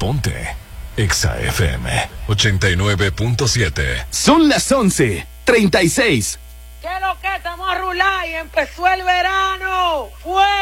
Ponte Exa FM 89.7. Son las 11:36. ¿Qué es lo que estamos a rular y empezó el verano? ¡Fue!